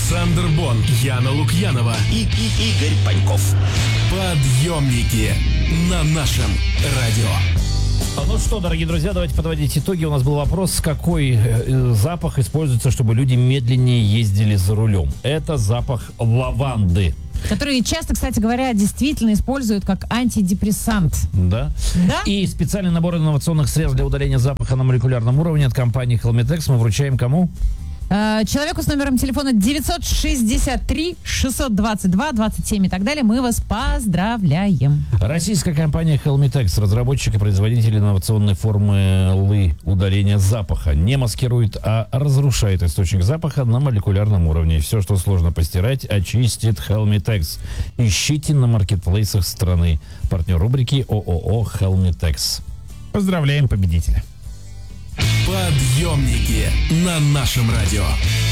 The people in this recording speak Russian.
Александр Бон, Яна Лукьянова и Игорь Паньков. Подъемники на нашем радио. Ну что, дорогие друзья, давайте подводить итоги. У нас был вопрос, какой запах используется, чтобы люди медленнее ездили за рулем. Это запах лаванды. Которые часто, кстати говоря, действительно используют как антидепрессант. Да? Да? И специальный набор инновационных средств для удаления запаха на молекулярном уровне от компании Helmetex мы вручаем кому? Человеку с номером телефона 963-622-27 и так далее. Мы вас поздравляем. Российская компания Helmetex, разработчик и производитель инновационной формулы удаления запаха, не маскирует, а разрушает источник запаха на молекулярном уровне. Все, что сложно постирать, очистит Helmetex. Ищите на маркетплейсах страны. Партнер рубрики ООО Helmetex. Поздравляем победителя. Подъемники на нашем радио.